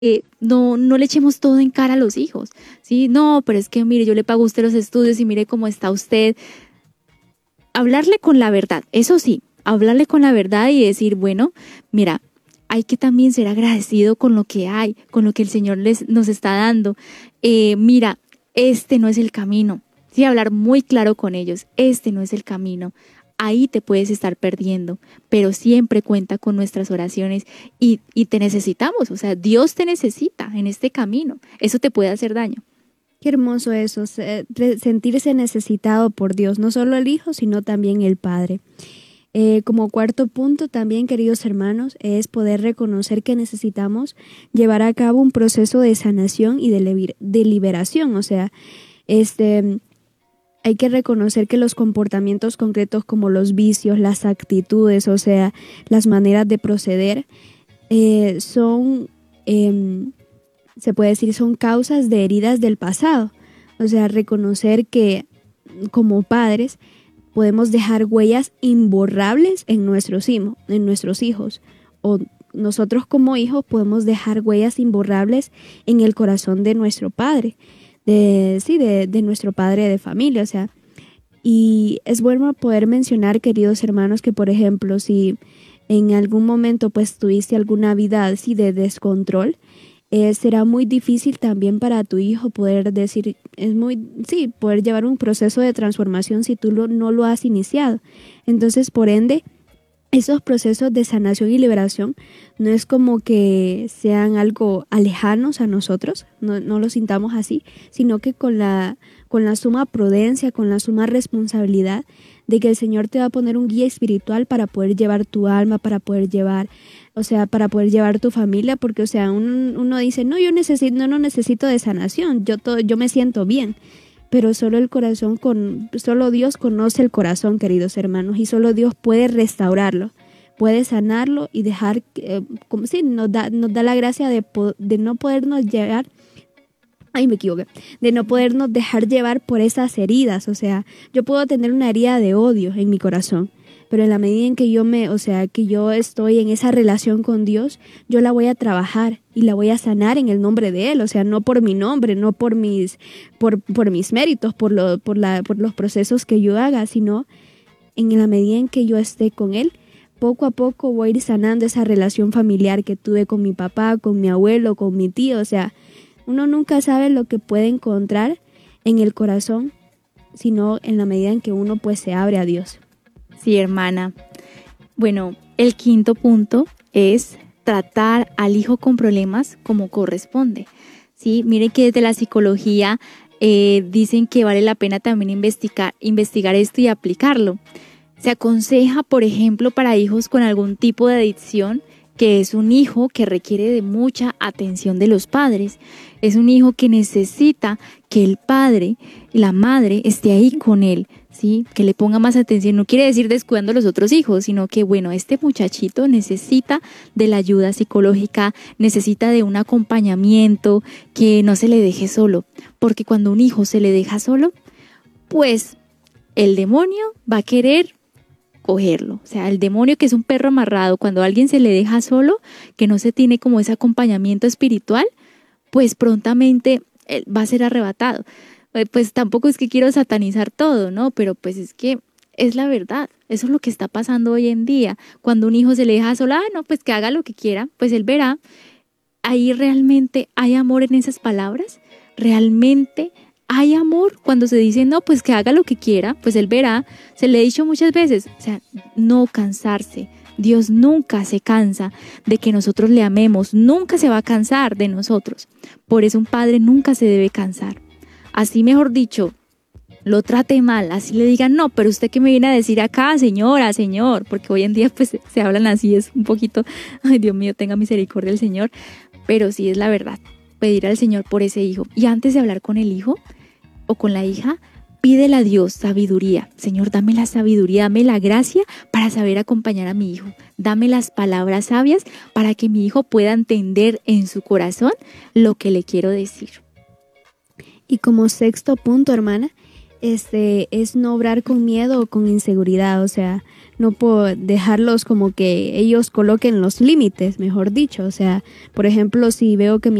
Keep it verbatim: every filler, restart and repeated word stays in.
eh, no, no le echemos todo en cara a los hijos, ¿sí? No, pero es que mire, yo le pago a usted los estudios y mire cómo está usted. Hablarle con la verdad, eso sí, hablarle con la verdad y decir, bueno, mira, hay que también ser agradecido con lo que hay, con lo que el Señor les, nos está dando. Eh, mira, este no es el camino. Sí, hablar muy claro con ellos, este no es el camino. Ahí te puedes estar perdiendo, pero siempre cuenta con nuestras oraciones y, y te necesitamos, o sea, Dios te necesita en este camino. Eso te puede hacer daño. Qué hermoso eso, se- re- sentirse necesitado por Dios, no solo el Hijo, sino también el Padre. Eh, como cuarto punto también, queridos hermanos, es poder reconocer que necesitamos llevar a cabo un proceso de sanación y de, levi- de liberación. O sea, este, hay que reconocer que los comportamientos concretos como los vicios, las actitudes, o sea, las maneras de proceder, eh, son, em, se puede decir, son causas de heridas del pasado. O sea, reconocer que como padres podemos dejar huellas imborrables en nuestros, hijos, en nuestros hijos. O nosotros como hijos podemos dejar huellas imborrables en el corazón de nuestro padre, de, sí, de, de nuestro padre de familia. O sea, y es bueno poder mencionar, queridos hermanos, que por ejemplo, si en algún momento pues tuviste alguna vida así de descontrol, eh, será muy difícil también para tu hijo poder decir, es muy, sí, poder llevar un proceso de transformación si tú lo, no lo has iniciado. Entonces, por ende, esos procesos de sanación y liberación no es como que sean algo alejanos a nosotros, no, no lo sintamos así, sino que con la, con la suma prudencia, con la suma responsabilidad de que el Señor te va a poner un guía espiritual para poder llevar tu alma, para poder llevar, o sea, para poder llevar tu familia, porque, o sea, un, uno dice, no, yo necesito, no, no necesito de sanación, yo, todo, yo me siento bien. Pero solo el corazón, con, solo Dios conoce el corazón, queridos hermanos, y solo Dios puede restaurarlo, puede sanarlo y dejar, eh, como si nos da, nos da la gracia de, de no podernos llevar, ay, me equivoqué, de no podernos dejar llevar por esas heridas. O sea, yo puedo tener una herida de odio en mi corazón, pero en la medida en que yo me, o sea, que yo estoy en esa relación con Dios, yo la voy a trabajar y la voy a sanar en el nombre de Él. O sea, no por mi nombre, no por mis, por, por mis méritos, por, lo, por, la, por los procesos que yo haga, sino en la medida en que yo esté con Él, poco a poco voy a ir sanando esa relación familiar que tuve con mi papá, con mi abuelo, con mi tío. O sea, uno nunca sabe lo que puede encontrar en el corazón, sino en la medida en que uno pues se abre a Dios. Sí, hermana. Bueno, el quinto punto es tratar al hijo con problemas como corresponde. Sí, mire que desde la psicología eh, dicen que vale la pena también investigar, investigar esto y aplicarlo. Se aconseja, por ejemplo, para hijos con algún tipo de adicción, que es un hijo que requiere de mucha atención de los padres. Es un hijo que necesita que el padre y la madre esté ahí con él, ¿sí? Que le ponga más atención. No quiere decir descuidando a los otros hijos, sino que, bueno, este muchachito necesita de la ayuda psicológica, necesita de un acompañamiento, que no se le deje solo. Porque cuando un hijo se le deja solo, pues el demonio va a querer cogerlo. O sea, el demonio, que es un perro amarrado, cuando a alguien se le deja solo, que no se tiene como ese acompañamiento espiritual, pues prontamente él va a ser arrebatado. Eh, Pues tampoco es que quiero satanizar todo, ¿no? Pero pues es que es la verdad. Eso es lo que está pasando hoy en día. Cuando un hijo se le deja solo, ah, no, pues que haga lo que quiera, pues él verá. Ahí realmente hay amor en esas palabras. Realmente hay amor cuando se dice, no, pues que haga lo que quiera, pues él verá. Se le he dicho muchas veces, o sea, no cansarse. Dios nunca se cansa de que nosotros le amemos, nunca se va a cansar de nosotros. Por eso un padre nunca se debe cansar. Así, mejor dicho, lo trate mal, así le digan, no, pero usted qué me viene a decir acá, señora, señor, porque hoy en día pues se hablan así, es un poquito, ay Dios mío, tenga misericordia el Señor, pero sí es la verdad, pedir al Señor por ese hijo. Y antes de hablar con el hijo o con la hija, pídele a Dios sabiduría. Señor, dame la sabiduría, dame la gracia para saber acompañar a mi hijo. Dame las palabras sabias para que mi hijo pueda entender en su corazón lo que le quiero decir. Y como sexto punto, hermana, este, es no obrar con miedo o con inseguridad, o sea, no puedo dejarlos como que ellos coloquen los límites, mejor dicho, o sea, por ejemplo, si veo que mi